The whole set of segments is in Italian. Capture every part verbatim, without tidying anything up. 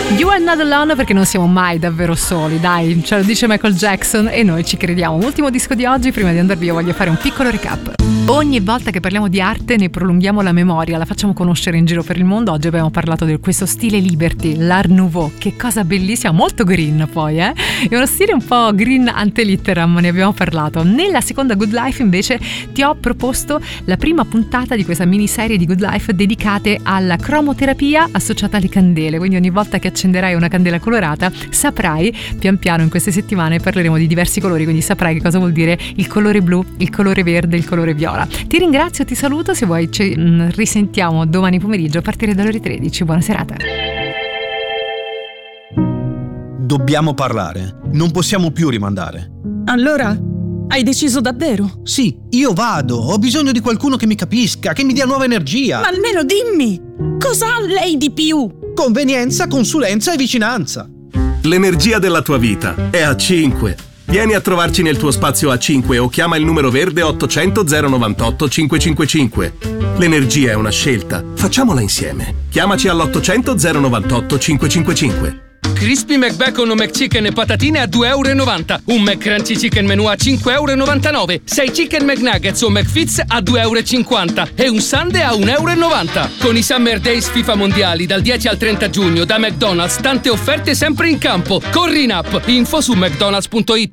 You are not alone, perché non siamo mai davvero soli, dai, ce lo dice Michael Jackson e noi ci crediamo. Ultimo disco di oggi, prima di andar via voglio fare un piccolo recap. Ogni volta che parliamo di arte ne prolunghiamo la memoria, la facciamo conoscere in giro per il mondo. Oggi abbiamo parlato di questo stile Liberty, l'Art Nouveau, che cosa bellissima, molto green poi, eh? È uno stile un po' green ante litteram, ne abbiamo parlato. Nella seconda Good Life invece ti ho proposto la prima puntata di questa miniserie di Good Life dedicate alla cromoterapia associata alle candele, quindi ogni volta che accenderai una candela colorata saprai, pian piano in queste settimane parleremo di diversi colori, quindi saprai che cosa vuol dire il colore blu, il colore verde, il colore viola. Ti ringrazio, ti saluto, se vuoi ci risentiamo domani pomeriggio a partire dalle ore tredici. Buona serata. Dobbiamo parlare, non possiamo più rimandare. Allora, hai deciso davvero? Sì, io vado, ho bisogno di qualcuno che mi capisca, che mi dia nuova energia. Ma almeno dimmi, cosa ha lei di più? Convenienza, consulenza e vicinanza. L'energia della tua vita è A cinque. Vieni a trovarci nel tuo spazio A cinque o chiama il numero verde ottocento zero novantotto cinquecentocinquantacinque. L'energia è una scelta, facciamola insieme. Chiamaci all'ottocento zero novantotto cinquecentocinquantacinque. Crispy McBacon o McChicken e patatine a due euro e novanta. Un McCrunchy Chicken Menù a cinque euro e novantanove. sei Chicken McNuggets o McFits a due euro e cinquanta. E un Sundae a un euro e novanta. Con i Summer Days FIFA Mondiali dal dieci al trenta giugno da McDonald's, tante offerte sempre in campo. Corri in app, info su mcdonalds punto it.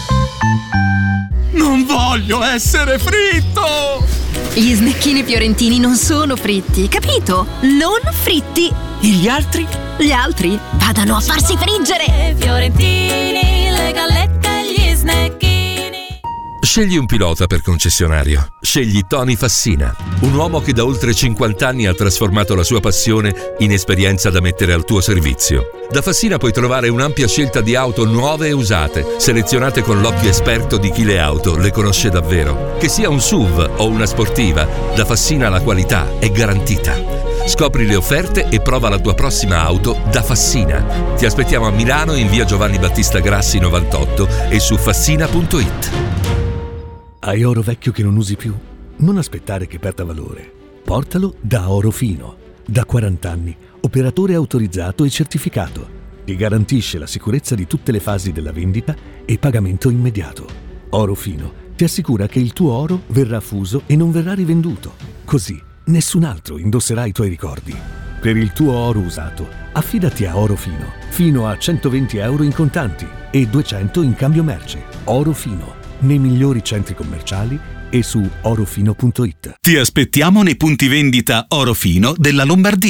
Non voglio essere fritto! Gli snecchini fiorentini non sono fritti, capito? Non fritti! E gli altri? Gli altri vadano a farsi friggere! Fiorentini, le gallette e gli snecchini. Scegli un pilota per concessionario. Scegli Tony Fassina, un uomo che da oltre cinquanta anni ha trasformato la sua passione in esperienza da mettere al tuo servizio. Da Fassina puoi trovare un'ampia scelta di auto nuove e usate, selezionate con l'occhio esperto di chi le auto le conosce davvero. Che sia un S U V o una sportiva, da Fassina la qualità è garantita. Scopri le offerte e prova la tua prossima auto da Fassina. Ti aspettiamo a Milano in via Giovanni Battista Grassi novantotto e su fassina punto it. Hai oro vecchio che non usi più? Non aspettare che perda valore. Portalo da Orofino. Da quaranta anni, operatore autorizzato e certificato. Ti garantisce la sicurezza di tutte le fasi della vendita e pagamento immediato. Orofino ti assicura che il tuo oro verrà fuso e non verrà rivenduto. Così nessun altro indosserà i tuoi ricordi. Per il tuo oro usato, affidati a Orofino. Fino a centoventi euro in contanti e duecento in cambio merce. Orofino. Nei migliori centri commerciali e su orofino punto it. Ti aspettiamo nei punti vendita Orofino della Lombardia.